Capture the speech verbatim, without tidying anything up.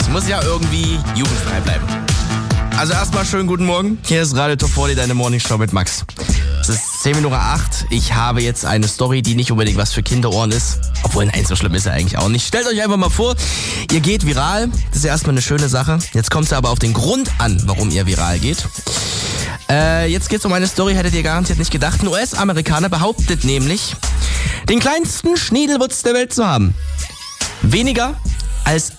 Muss ja irgendwie jugendfrei bleiben. Also erstmal schönen guten Morgen. Hier ist Radio Top vierzig, deine Morningshow mit Max. Es ist zehn Minuten acht. Ich habe jetzt eine Story, die nicht unbedingt was für Kinderohren ist. Obwohl, nein, so schlimm ist er eigentlich auch nicht. Stellt euch einfach mal vor, ihr geht viral. Das ist ja erstmal eine schöne Sache. Jetzt kommt es aber auf den Grund an, warum ihr viral geht. Äh, jetzt geht's um eine Story, hättet ihr garantiert nicht gedacht. Ein U S-Amerikaner behauptet nämlich, den kleinsten Schniedelwutz der Welt zu haben. Weniger als